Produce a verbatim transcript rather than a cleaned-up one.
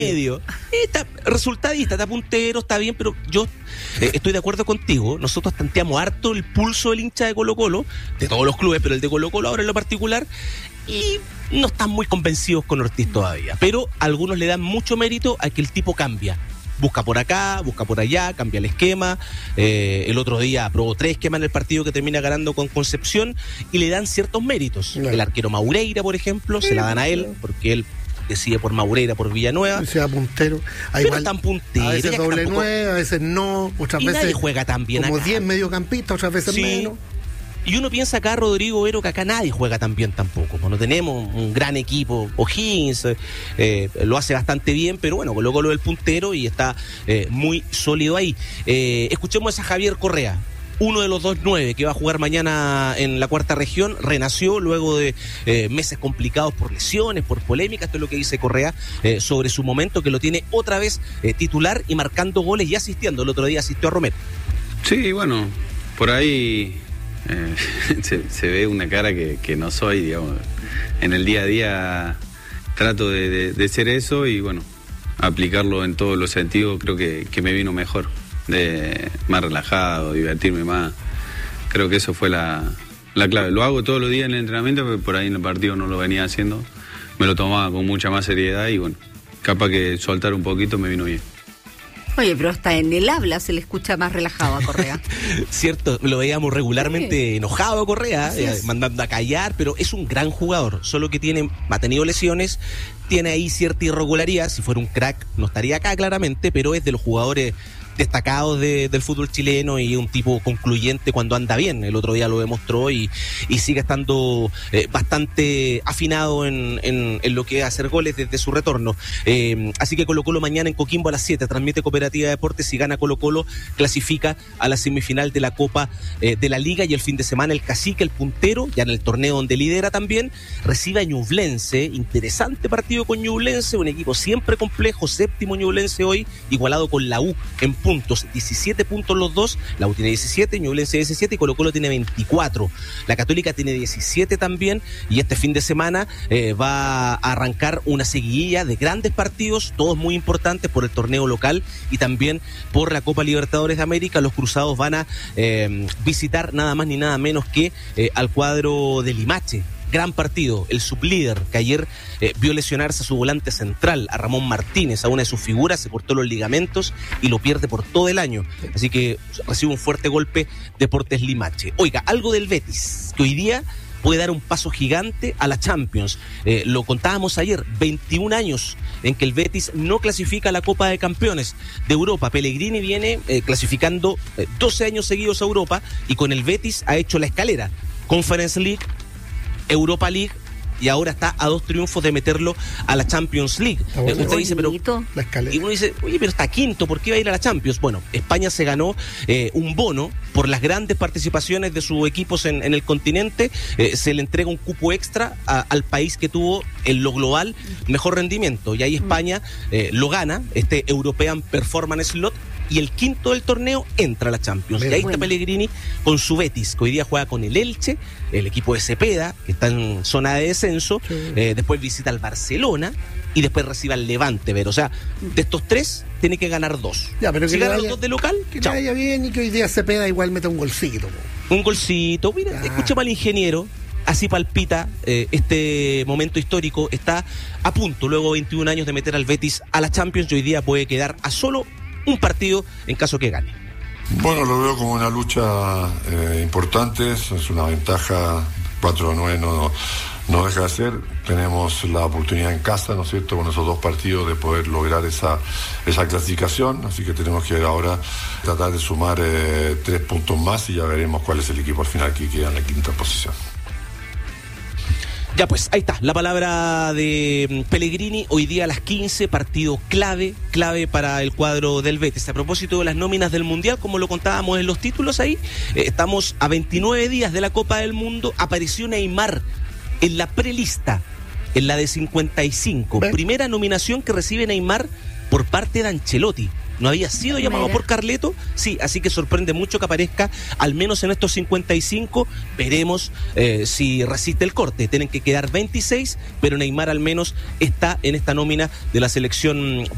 medio. Está resultadista, está puntero, está bien, pero yo eh, estoy de acuerdo contigo. Nosotros tanteamos harto el pulso del hincha de Colo-Colo, de todos los clubes, pero el de Colo-Colo ahora en lo particular, y no están muy convencidos con Ortiz todavía. Pero algunos le dan mucho mérito a que el tipo cambia. Busca por acá, busca por allá, cambia el esquema. Eh, el otro día aprobó tres esquemas en el partido que termina ganando con Concepción y le dan ciertos méritos. No. El arquero Maureira, por ejemplo, sí, se la dan a él, porque él decide por Maureira, por Villanueva. Sea puntero. Pero igual, tan puntero. A veces doble tampoco... nueve, a veces no. Otras y veces nadie juega tan bien como acá. diez mediocampistas, otras veces sí. menos. Y uno piensa acá, Rodrigo Vero, que acá nadie juega tan bien tampoco. No tenemos un gran equipo. O'Higgins eh, lo hace bastante bien, pero bueno, colocó lo del puntero y está eh, muy sólido ahí. Eh, escuchemos a Javier Correa, uno de los dos nueve que va a jugar mañana en la cuarta región. Renació luego de eh, meses complicados por lesiones, por polémicas. Esto es lo que dice Correa eh, sobre su momento, que lo tiene otra vez eh, titular y marcando goles y asistiendo. El otro día asistió a Romero. Sí, bueno, por ahí... Eh, se, se ve una cara que, que no soy, digamos. En el día a día trato de, de, de ser eso y bueno, aplicarlo en todos los sentidos. Creo que, que me vino mejor, de más relajado, divertirme más. Creo que eso fue la, la clave. Lo hago todos los días en el entrenamiento, pero por ahí en el partido no lo venía haciendo. Me lo tomaba con mucha más seriedad y bueno, capaz que soltar un poquito me vino bien. Oye, pero hasta en el habla se le escucha más relajado a Correa. Cierto, lo veíamos regularmente sí. enojado a Correa, eh, mandando a callar, pero es un gran jugador, solo que tiene, ha tenido lesiones, tiene ahí cierta irregularidad. Si fuera un crack no estaría acá claramente, pero es de los jugadores destacados de, del fútbol chileno y un tipo concluyente cuando anda bien. El otro día lo demostró y, y sigue estando eh, bastante afinado en, en, en lo que es hacer goles desde su retorno. Eh, así que Colo-Colo mañana en Coquimbo a las siete, transmite Cooperativa de Deportes. Si gana Colo-Colo, clasifica a la semifinal de la Copa eh, de la Liga, y el fin de semana el Cacique, el puntero, ya en el torneo donde lidera también, recibe a Ñublense. Interesante partido con Ñublense, un equipo siempre complejo, séptimo Ñublense hoy, igualado con la U en puntos, diecisiete puntos los dos. La U tiene diecisiete, Ñublense diecisiete y Colo-Colo tiene veinticuatro. La Católica tiene diecisiete también, y este fin de semana eh, va a arrancar una seguidilla de grandes partidos, todos muy importantes por el torneo local y también por la Copa Libertadores de América. Los cruzados van a eh, visitar nada más ni nada menos que eh, al cuadro de Limache. Gran partido, el sublíder que ayer eh, vio lesionarse a su volante central, a Ramón Martínez, a una de sus figuras, se cortó los ligamentos y lo pierde por todo el año. Así que recibe un fuerte golpe Deportes Limache. Oiga, algo del Betis, que hoy día puede dar un paso gigante a la Champions. Eh, lo contábamos ayer, veintiún años en que el Betis no clasifica a la Copa de Campeones de Europa. Pellegrini viene eh, clasificando eh, doce años seguidos a Europa y con el Betis ha hecho la escalera. Conference League, Europa League, y ahora está a dos triunfos de meterlo a la Champions League. Eh, usted dice, pero la escalera. Y uno dice, oye, pero está quinto, ¿por qué va a ir a la Champions? Bueno, España se ganó eh, un bono por las grandes participaciones de sus equipos en, en el continente. Eh, se le entrega un cupo extra a, al país que tuvo en lo global mejor rendimiento, y ahí España eh, lo gana, este European Performance Slot, y el quinto del torneo entra a la Champions. Pero y ahí bueno. está Pellegrini con su Betis, que hoy día juega con el Elche, el equipo de Cepeda, que está en zona de descenso. Sí. Eh, después visita al Barcelona y después recibe al Levante. Pero, o sea, de estos tres, tiene que ganar dos. Ya, pero si que gana vaya, los dos de local, que chao. vaya bien, y que hoy día Cepeda igual meta un golcito. Po. Un golcito. Mira, ah. escucha al ingeniero. Así palpita eh, este momento histórico. Está a punto, luego de veintiún años, de meter al Betis a la Champions, y hoy día puede quedar a solo un partido en caso que gane. Bueno, lo veo como una lucha eh, importante, es una ventaja, cuatro a nueve no, no deja de ser. Tenemos la oportunidad en casa, ¿no es cierto?, con esos dos partidos de poder lograr esa, esa clasificación, así que tenemos que ahora tratar de sumar eh, tres puntos más y ya veremos cuál es el equipo al final que queda en la quinta posición. Ya pues, ahí está, la palabra de Pellegrini. Hoy día a las quince, partido clave, clave para el cuadro del Betis. A propósito de las nóminas del Mundial, como lo contábamos en los títulos ahí, eh, estamos a veintinueve días de la Copa del Mundo. Apareció Neymar en la prelista, en la de cincuenta y cinco. ¿Ven? Primera nominación que recibe Neymar por parte de Ancelotti. ¿No había sido llamado por Carleto? Sí, así que sorprende mucho que aparezca al menos en estos cincuenta y cinco. Veremos eh, si resiste el corte. Tienen que quedar veintiséis, pero Neymar al menos está en esta nómina de la selección